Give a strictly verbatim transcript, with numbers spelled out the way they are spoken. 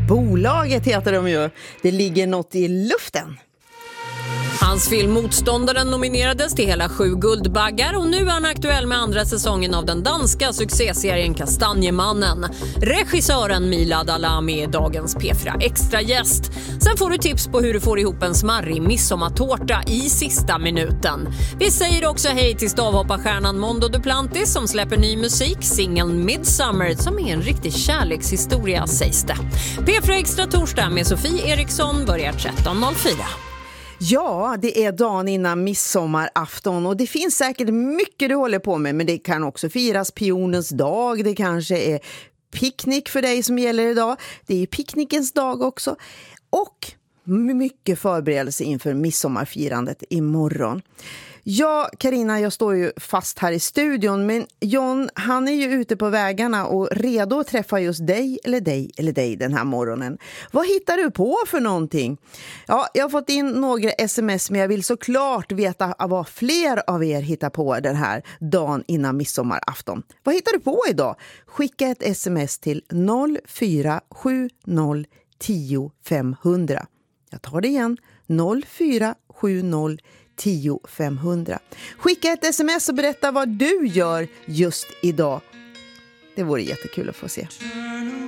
Bolaget heter de ju. Det ligger något i luften. Hans film Motståndaren nominerades till hela sju guldbaggar och nu är han aktuell med andra säsongen av den danska succéserien Kastanjemannen. Regissören Milad Alami är dagens P fyra Extra-gäst. Sen får du tips på hur du får ihop en smarrig midsommartårta i sista minuten. Vi säger också hej till stavhopparstjärnan Mondo Duplantis som släpper ny musik, singeln Midsummer, som är en riktig kärlekshistoria sägs det. P fyra Extra torsdag med Sofie Eriksson börjar tretton noll fyra. Ja, det är dagen innan midsommarafton och det finns säkert mycket du håller på med, men det kan också firas pionens dag, det kanske är picknick för dig som gäller idag, det är picknickens dag också och mycket förberedelse inför midsommarfirandet imorgon. Ja, Carina, jag står ju fast här i studion, men John, han är ju ute på vägarna och redo att träffa just dig eller dig eller dig den här morgonen. Vad hittar du på för någonting? Ja, jag har fått in några sms, men jag vill såklart veta vad fler av er hittar på den här dagen innan midsommarafton. Vad hittar du på idag? Skicka ett sms till noll fyra sju noll tio femhundra. Jag tar det igen, noll fyra sju noll tio femhundra. Skicka ett sms och berätta vad du gör just idag. Det vore jättekul att få se.